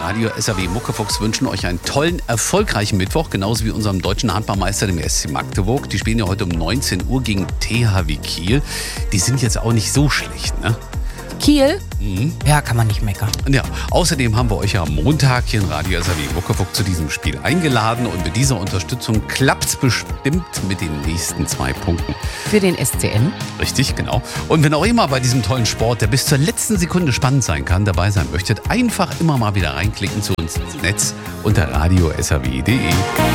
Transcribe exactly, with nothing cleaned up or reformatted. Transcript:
Radio S R W Muckefuchs wünschen euch einen tollen, erfolgreichen Mittwoch, genauso wie unserem deutschen Handballmeister, dem S C Magdeburg. Die spielen ja heute um neunzehn Uhr gegen T H W Kiel. Die sind jetzt auch nicht so schlecht, ne? Kiel? Mhm. Ja, kann man nicht meckern. Ja, außerdem haben wir euch ja am Montag hier in Radio S R W Muckefuchs zu diesem Spiel eingeladen und mit dieser Unterstützung klappt es bestimmt mit den nächsten zwei Punkten. Für den S C M? Richtig, genau. Und wenn auch immer bei diesem tollen Sport, der bis zur letzten Sekunde spannend sein kann, dabei sein möchtet, einfach immer mal wieder reinklicken zu uns ins Netz unter radio s r w punkt d e.